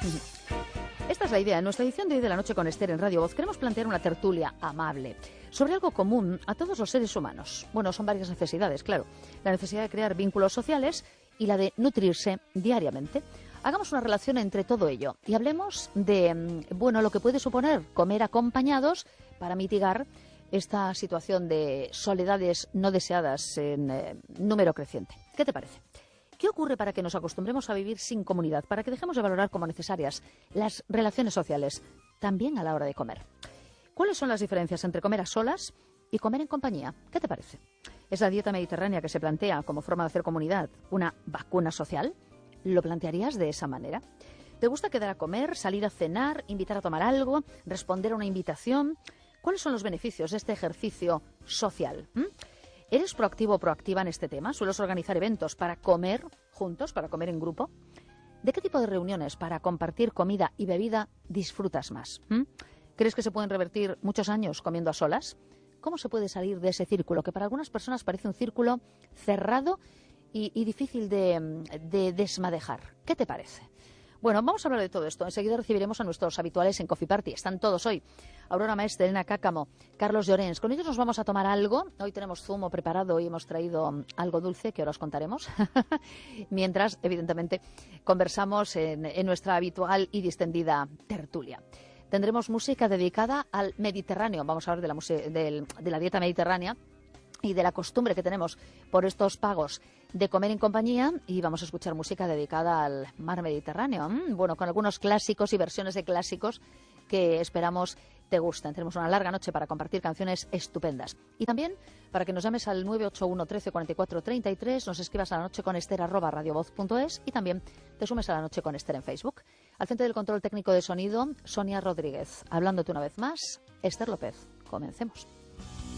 Esta es la idea. En nuestra edición de hoy de La Noche con Esther en Radio Voz queremos plantear una tertulia amable sobre algo común a todos los seres humanos. Bueno, son varias necesidades, claro. La necesidad de crear vínculos sociales y la de nutrirse diariamente. Hagamos una relación entre todo ello y hablemos de, lo que puede suponer comer acompañados para mitigar esta situación de soledades no deseadas en número creciente. ¿Qué te parece? ¿Qué ocurre para que nos acostumbremos a vivir sin comunidad, para que dejemos de valorar como necesarias las relaciones sociales, también a la hora de comer? ¿Cuáles son las diferencias entre comer a solas y comer en compañía? ¿Qué te parece? ¿Es la dieta mediterránea que se plantea como forma de hacer comunidad una vacuna social? ¿Lo plantearías de esa manera? ¿Te gusta quedar a comer, salir a cenar, invitar a tomar algo, responder a una invitación? ¿Cuáles son los beneficios de este ejercicio social? ¿Eres proactivo o proactiva en este tema? ¿Sueles organizar eventos para comer juntos, para comer en grupo? ¿De qué tipo de reuniones para compartir comida y bebida disfrutas más? ¿Crees que se pueden revertir muchos años comiendo a solas? ¿Cómo se puede salir de ese círculo, que para algunas personas parece un círculo cerrado y difícil de desmadejar? ¿Qué te parece? Bueno, vamos a hablar de todo esto. Enseguida recibiremos a nuestros habituales en Coffee Party. Están todos hoy. Aurora Maestre, Elena Cácamo, Carlos Llorens. Con ellos nos vamos a tomar algo. Hoy tenemos zumo preparado y hemos traído algo dulce que ahora os contaremos. Mientras, evidentemente, conversamos en nuestra habitual y distendida tertulia. Tendremos música dedicada al Mediterráneo. Vamos a hablar de la dieta mediterránea y de la costumbre que tenemos por estos pagos de comer en compañía, y vamos a escuchar música dedicada al mar Mediterráneo. Bueno, con algunos clásicos y versiones de clásicos que esperamos te gusten. Tenemos una larga noche para compartir canciones estupendas. Y también para que nos llames al 981 13 44 33, nos escribas a lanocheconester@radiovoz.es y también te sumes a La Noche con Esther en Facebook. Al frente del control técnico de sonido, Sonia Rodríguez. Hablándote una vez más, Esther López. Comencemos.